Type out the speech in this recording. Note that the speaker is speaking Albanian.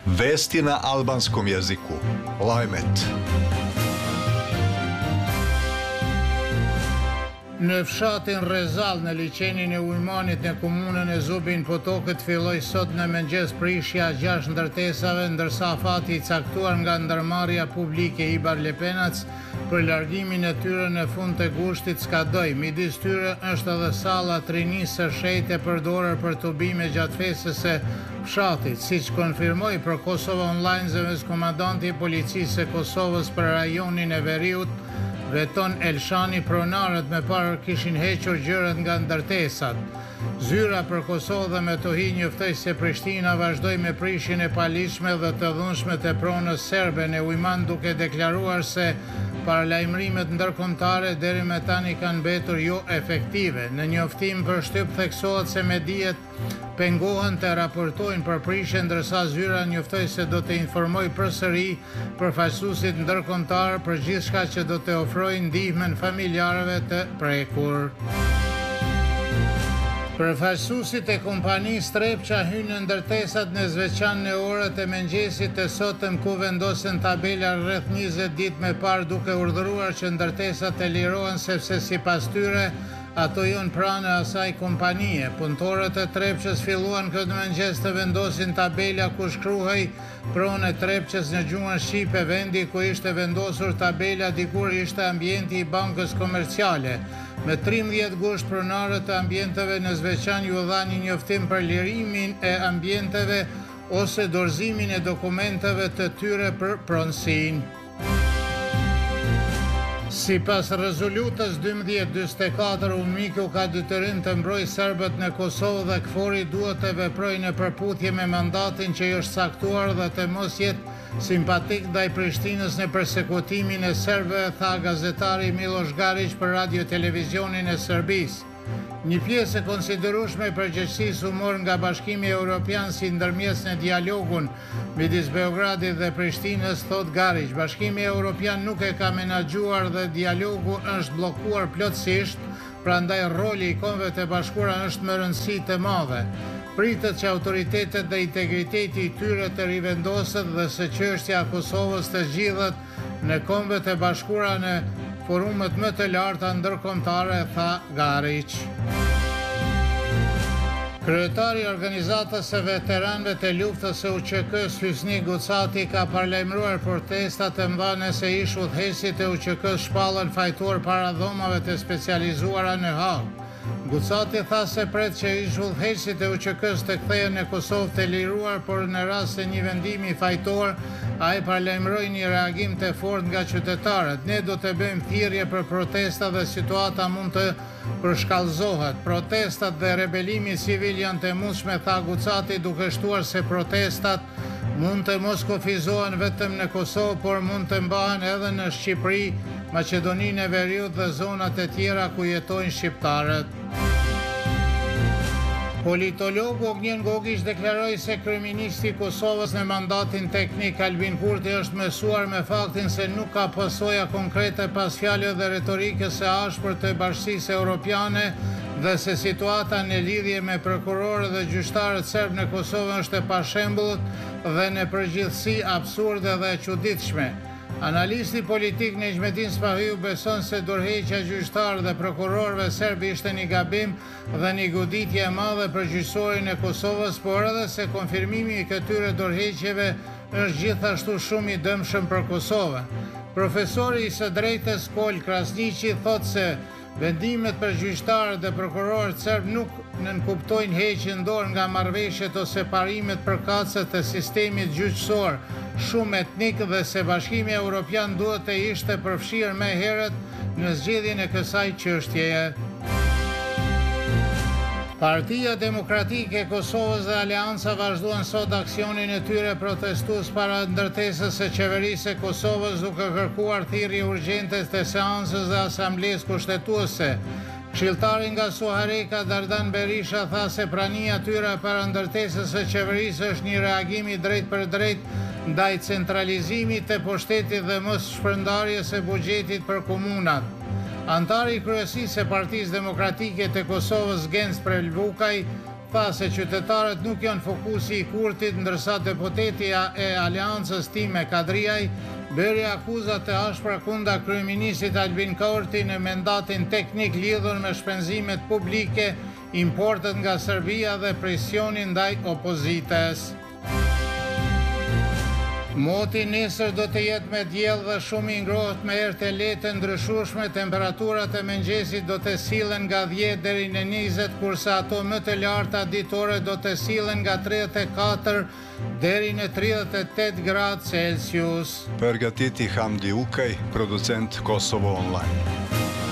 Vesti na albanskom jeziku. Lajmet. Në fshatin Rezall në liçenin e Ujmanit në komunën e Zubin Potokët filloi sot në mëngjes prishja 6 ndërtesave, ndërsa afati i caktuar nga ndërmarrja publike Ibar Lepenac për largimin e tyre në fund të gushtit skadoi. Midis tyre është edhe salla trinisë së shenjtë e përdorur për tubime gjatë fesës së fshatit, siç konfirmoi për Kosova Online zëvendës komandanti i policisë së Kosovës për rajonin e Veriut, Veton Elshani. Pronarët me parë kishin hequr gjërat nga ndërtesat. Zyra për Kosovë dhe Metohi njoftoi se Prishtina vazhdoi me prishjen e paligjshme dhe të dhunshme të pronës serbe në Ujman, duke deklaruar se paralajmërimet ndërkombëtare deri më tani kanë mbetur jo efektive. Në njoftim për shtyp theksohet se mediat pengohen të raportojnë për prishje, ndërsa zyra njoftoi se do të informojë përsëri përfaqësuesit ndërkombëtar për gjithçka që do të ofrojnë ndihmën familjarëve të prekur. Përfaqësuesit e kompanisë Trepça hynë në ndërtesat në Zveçan në orët e mëngjesit të sotëm, ku vendosen tabela rreth 20 ditë më parë, duke urdhëruar që ndërtesat të lirohen sepse sipas tyre ato janë pranë asaj kompanie. Punëtorët e Trepçës filluan këtë mëngjes të vendosin tabela ku shkruhej pronë e Trepçës në gjuhën shqipe. Vendi ku ishte vendosur tabela dikur ishte ambienti i bankës komerciale. Me 13 gusht pronarët e ambienteve në Zveçan ju dhanë një njoftim për lirimin e ambienteve ose dorëzimin e dokumenteve të tyre për pronësinë. Sipas rezolutës 1244, UNMIK ka detyrim të mbrojë serbët në Kosovë dhe KFOR-i duhet të veprojë në përputhje me mandatin që i është caktuar dhe të mos jetë simpatik ndaj Prishtinës në persekutimin e serbëve, tha gazetari Miloš Garić për radio televizionin e Serbisë. Një pjesë e konsiderueshme e përgjegjësisë u mor nga Bashkimi Evropian si ndërmjes në dialogun midis Beogradit dhe Prishtinës, thot Garić. Bashkimi Evropian nuk e ka menaxhuar dhe dialogu është bllokuar plotësisht, prandaj roli i Kombeve të Bashkuara është me rëndësi të madhe. Pritet që autoritetet dhe integriteti i tyre të rivendoset dhe se çështja e Kosovës të zgjidhet në Kombet e Bashkuara në forumet më të larta ndërkombëtare, tha Garić. Kryetari i organizatës së veteranëve të luftës së UÇK-s Hysni Gucati ka paralajmëruar protesta të mëdha nëse ish udhëheqësit e UÇK-s shpallën fajtor para dhomave të specializuara në Hagë. Gucati tha se pret që ish udhëheqësit e UÇK-s të kthehen në Kosovë të liruar, por në rast se një vendimi fajtor, ai paralajmëroi një reagim të fortë nga qytetarët. Ne do të bëjmë thirrje për protesta dhe situata mund të përshkallëzohet. Protestat dhe rebelimi civil janë të mundshme, tha Gucati, duke shtuar se protestat mund të mos kufizohen vetëm në Kosovë, por mund të mbahen edhe në Shqipëri, Maqedoninë e Veriut dhe zonat e tjera ku jetojnë shqiptarët. Politologu Ognjen Gogić deklaroi se kryeministri i Kosovës në mandatin teknik Albin Kurti është mësuar me faktin se nuk ka pasoja konkrete pas fjalëve dhe retorikës së ashpër të Bashkisë Evropiane dhe se situata në lidhje me prokurorët dhe gjyqtarët serb në Kosovë është e pashembullt dhe në përgjithësi absurde dhe e çuditshme. Analisti politik Nejmedin Spahiu beson se dorëheqja e gjyqtarëve dhe prokurorëve serb ishte një gabim dhe një goditje e madhe për gjyqësorin e Kosovës, por edhe se konfirmimi i këtyre dorëheqjeve është gjithashtu shumë i dëmshëm për Kosovën. Profesori i së drejtës Kol Krasniqi thotë se vendimet për gjyqtarët dhe prokurorët serb nuk nënkuptojnë heqjen dorë nga marrëveshjet ose parimet përkatëse të sistemit gjyqësor shumë etnik dhe se Bashkimi Evropian duhet të ishte përfshirë më herët në zgjedhjen e kësaj çështjeje. Partia Demokratike e Kosovës dhe Aleanca vazhduan sot aksionin e tyre protestues para ndërtesës së qeverisë së Kosovës, duke kërkuar thirrje urgjente të seancës dhe asamblesë kushtetuese. Këshilltari nga Suhareka Dardan Berisha tha se prania tyre para ndërtesës së qeverisë është një reagim i drejt për drejt ndaj centralizimit të pushtetit dhe mos shpërndarjes së buxhetit për komunat. Antari i kryesisë së Partisë Demokratike të Kosovës Gens Prelvukaj tha se qytetarët nuk janë fokusi i kurtit, ndërsa deputeti e Aleancës Time Kadriaj bëri akuzat e ashpra kundër kryeministit Albin Kurti në mandatin teknik lidhur me shpenzimet publike, importet nga Serbia dhe presionin ndaj opozitës. Moti nesër do të jetë me diell dhe shumë i ngrohtë me erë të lehtë ndryshueshme, temperaturat e mëngjesit do të sillen nga 10 deri në 20, kurse ato më të larta ditore do të sillen nga 34 deri në 38 gradë Celsius. Përgatiti Hamdi Ukaj, producent Kosovo Online.